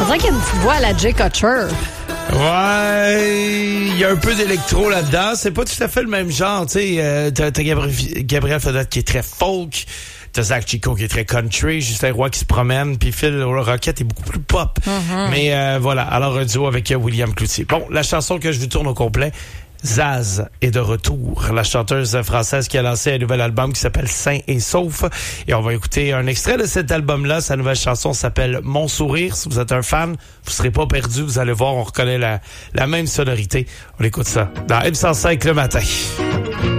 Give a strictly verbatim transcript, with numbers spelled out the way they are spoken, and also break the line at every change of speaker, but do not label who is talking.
dirait qu'il y a une petite voix à la Jay Kutcher.
Ouais, il y a un peu d'électro là-dedans. C'est pas tout à fait le même genre, tu sais. Euh, t'as, t'as Gabriel, Gabriel Faudette qui est très folk. T'as Zach Chico qui est très country. Justin Roy qui se promène. Puis Phil Roquette est beaucoup plus pop. Mm-hmm. Mais euh, voilà, alors un duo avec William Cloutier. Bon, la chanson que je vous tourne au complet, Zaz est de retour. La chanteuse française qui a lancé un nouvel album qui s'appelle Sain et Sauf. Et on va écouter un extrait de cet album-là. Sa nouvelle chanson s'appelle Mon Sourire. Si vous êtes un fan, vous serez pas perdu. Vous allez voir, on reconnaît la, la même sonorité. On écoute ça dans M cent cinq le matin.